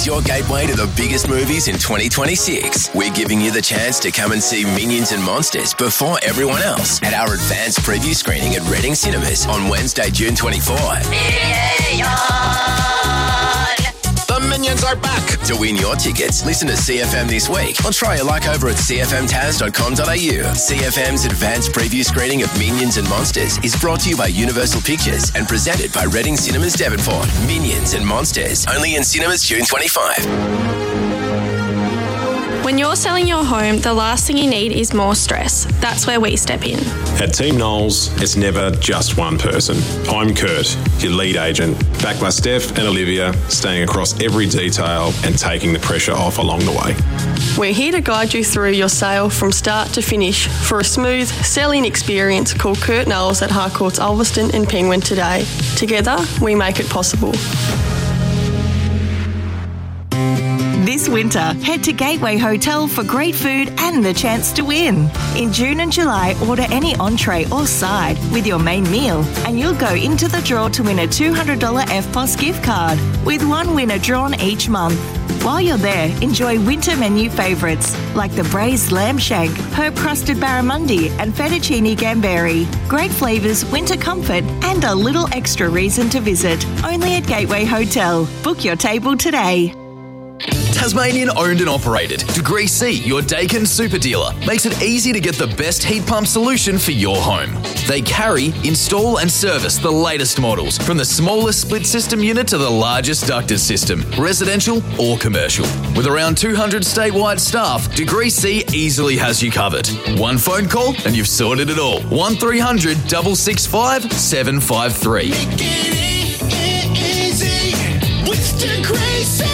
Your gateway to the biggest movies in 2026. We're giving you the chance to come and see Minions and Monsters before everyone else at our advanced preview screening at Reading Cinemas on Wednesday, June 24. The Minions are back! To win your tickets, listen to CFM this week or try your luck over at cfmtaz.com.au. CFM's advanced preview screening of Minions and Monsters is brought to you by Universal Pictures and presented by Reading Cinemas Devonport. Minions and Monsters, only in cinemas June 25. When you're selling your home, the last thing you need is more stress. That's where we step in. At Team Knowles, it's never just one person. I'm Kurt, your lead agent, backed by Steph and Olivia, staying across every detail and taking the pressure off along the way. We're here to guide you through your sale from start to finish for a smooth selling experience. Call Kurt Knowles at Harcourts Ulverston and Penguin today. Together, we make it possible. This winter, head to Gateway Hotel for great food and the chance to win. In June and July, order any entree or side with your main meal and you'll go into the draw to win a $200 EFTPOS gift card, with one winner drawn each month. While you're there, enjoy winter menu favourites like the braised lamb shank, herb-crusted barramundi and fettuccine gamberi. Great flavours, winter comfort and a little extra reason to visit. Only at Gateway Hotel. Book your table today. Tasmanian owned and operated. Degree C, your Daikin super dealer, makes it easy to get the best heat pump solution for your home. They carry, install and service the latest models, from the smallest split system unit to the largest ducted system, residential or commercial. With around 200 statewide staff, Degree C easily has you covered. One phone call and you've sorted it all. 1300 665 753. Make it easy with Degree C.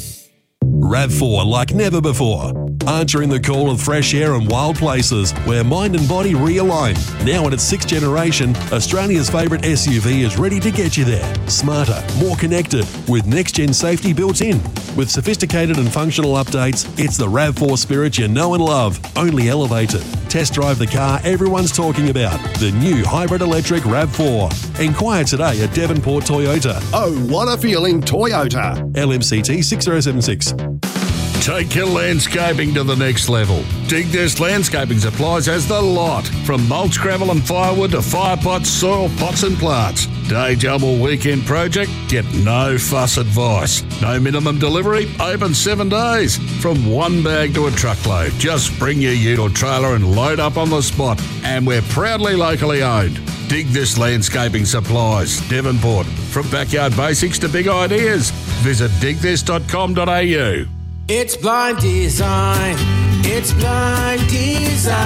RAV4 like never before. Answering the call of fresh air and wild places where mind and body realign. Now in its 6th generation, Australia's favourite SUV is ready to get you there. Smarter, more connected, with next-gen safety built in. With sophisticated and functional updates, it's the RAV4 spirit you know and love, only elevated. Test drive the car everyone's talking about, the new hybrid electric RAV4. Inquire today at Devonport Toyota. Oh, what a feeling, Toyota. LMCT 6076. Take your landscaping to the next level. Dig This Landscaping Supplies has the lot. From mulch, gravel and firewood to fire pots, soil pots and plants. Day job or weekend project? Get no fuss advice. No minimum delivery, open 7 days. From one bag to a truckload. Just bring your ute or trailer and load up on the spot. And we're proudly locally owned. Dig This Landscaping Supplies, Devonport. From backyard basics to big ideas. Visit digthis.com.au. It's Blind Design. It's Blind Design.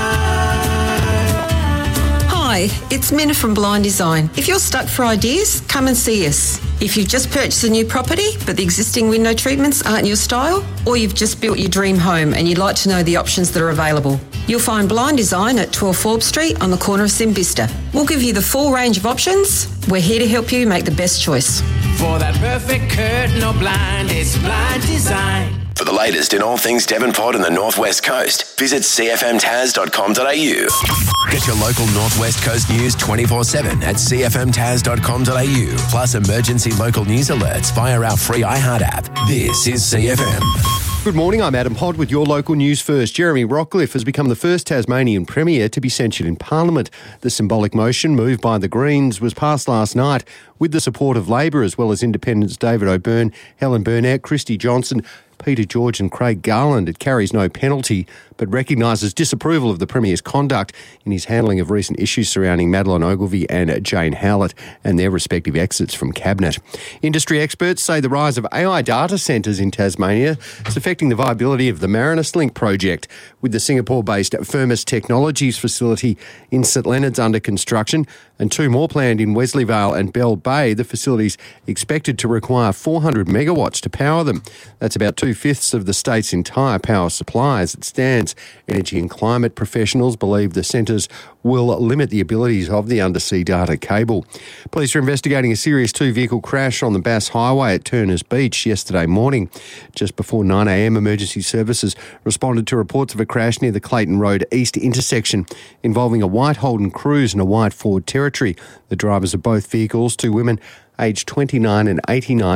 Hi, it's Minna from Blind Design. If you're stuck for ideas, come and see us. If you've just purchased a new property but the existing window treatments aren't your style, or you've just built your dream home and you'd like to know the options that are available, you'll find Blind Design at 12 Forbes Street on the corner of Simbista. We'll give you the full range of options. We're here to help you make the best choice. For that perfect curtain or blind, it's Blind Design. For the latest in all things Devonport and the North West Coast, visit cfmtaz.com.au. Get your local North West Coast news 24/7 at cfmtaz.com.au. Plus emergency local news alerts via our free iHeart app. This is CFM. Good morning, I'm Adam Hodd with your local news first. Jeremy Rockcliffe has become the first Tasmanian Premier to be censured in Parliament. The symbolic motion moved by the Greens was passed last night with the support of Labor as well as independents David O'Byrne, Helen Burnett, Christy Johnson, Peter George and Craig Garland. It carries no penalty but recognises disapproval of the Premier's conduct in his handling of recent issues surrounding Madeleine Ogilvie and Jane Howlett and their respective exits from Cabinet. Industry experts say the rise of AI data centres in Tasmania is affecting the viability of the Marinus Link project, with the Singapore-based Firmus Technologies facility in St Leonard's under construction and 2 more planned in Wesleyvale and Bell Bay. The facility's expected to require 400 megawatts to power them. That's about 2/5 of the state's entire power supply as it stands. Energy and climate professionals believe the centres will limit the abilities of the undersea data cable. Police are investigating a serious 2-vehicle crash on the Bass Highway at Turners Beach yesterday morning. Just before 9 a.m, emergency services responded to reports of a crash near the Clayton Road East intersection involving a white Holden Cruise and a white Ford Territory. The drivers of both vehicles, 2 women aged 29 and 89,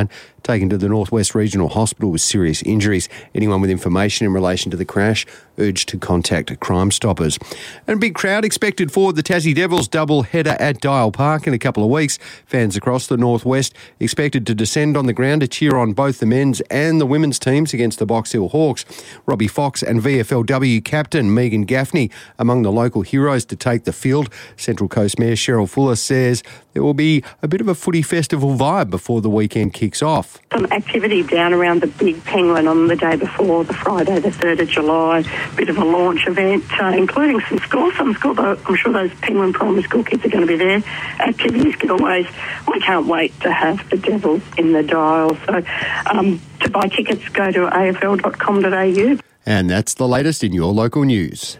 taken to the Northwest Regional Hospital with serious injuries. Anyone with information in relation to the crash urged to contact Crime Stoppers. And a big crowd expected for the Tassie Devils double header at Dial Park in a couple of weeks. Fans across the Northwest expected to descend on the ground to cheer on both the men's and the women's teams against the Box Hill Hawks. Robbie Fox and VFLW captain Megan Gaffney among the local heroes to take the field. Central Coast Mayor Cheryl Fuller says there will be a bit of a footy festival vibe before the weekend kicks off. Some activity down around the Big Penguin on the day before, the Friday the 3rd of July, bit of a launch event, including some school, I'm sure those Penguin primary school kids are going to be there. Activities, giveaways. We can't wait to have the Devils in the Dial. So to buy tickets, go to afl.com.au. And that's the latest in your local news.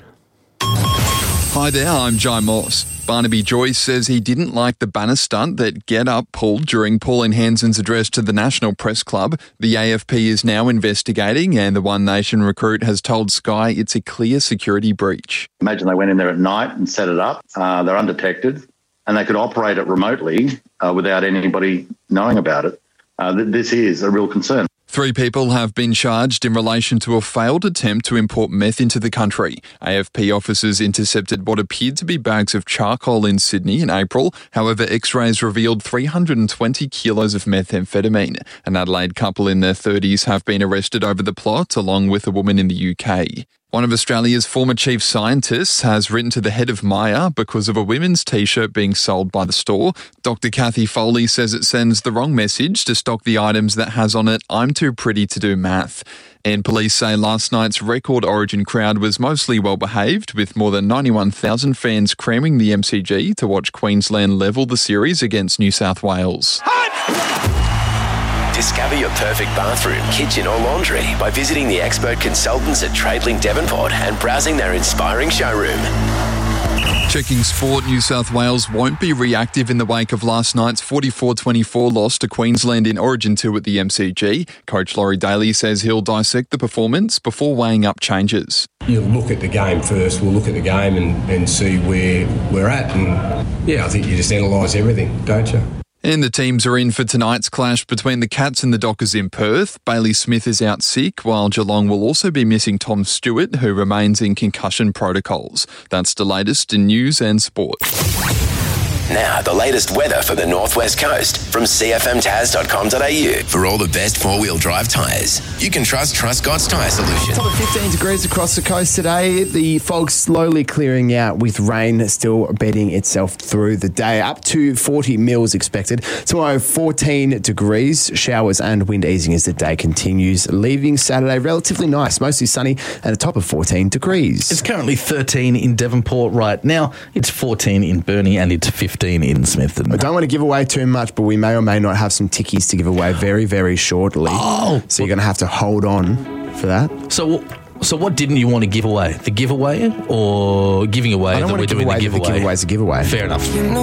Hi there, I'm Jai Moss. Barnaby Joyce says he didn't like the banner stunt that Get Up pulled during Pauline Hanson's address to the National Press Club. The AFP is now investigating, and the One Nation recruit has told Sky it's a clear security breach. Imagine they went in there at night and set it up. They're undetected, and they could operate it remotely without anybody knowing about it. This is a real concern. 3 people have been charged in relation to a failed attempt to import meth into the country. AFP officers intercepted what appeared to be bags of charcoal in Sydney in April. However, X-rays revealed 320 kilos of methamphetamine. An Adelaide couple in their 30s have been arrested over the plot, along with a woman in the UK. One of Australia's former chief scientists has written to the head of Myer because of a women's T-shirt being sold by the store. Dr. Kathy Foley says it sends the wrong message to stock the items that has on it, "I'm too pretty to do math." And police say last night's record Origin crowd was mostly well behaved, with more than 91,000 fans cramming the MCG to watch Queensland level the series against New South Wales. Discover your perfect bathroom, kitchen or laundry by visiting the expert consultants at Tradelink Devonport and browsing their inspiring showroom. Checking sport, New South Wales won't be reactive in the wake of last night's 44-24 loss to Queensland in Origin 2 at the MCG. Coach Laurie Daly says he'll dissect the performance before weighing up changes. You'll look at the game first. We'll look at the game and see where we're at. And yeah, I think you just analyse everything, don't you? And the teams are in for tonight's clash between the Cats and the Dockers in Perth. Bailey Smith is out sick, while Geelong will also be missing Tom Stewart, who remains in concussion protocols. That's the latest in news and sport. Now, the latest weather for the Northwest Coast from cfmtaz.com.au. For all the best four-wheel drive tyres, you can trust Truscott's Tyre Solution. Top of 15 degrees across the coast today. The fog slowly clearing out with rain still bedding itself through the day. Up to 40 mils expected. Tomorrow, 14 degrees. Showers and wind easing as the day continues. Leaving Saturday relatively nice, mostly sunny and a top of 14 degrees. It's currently 13 in Devonport right now. It's 14 in Burnie and it's 15 in Smithton. I don't want to give away too much, but we may or may not have some tickies to give away very, very shortly. Oh! So you're going to have to hold on for that. So what didn't you want to give away? The giveaway or giving away that we're doing the giveaway? The giveaway's a giveaway. Fair enough.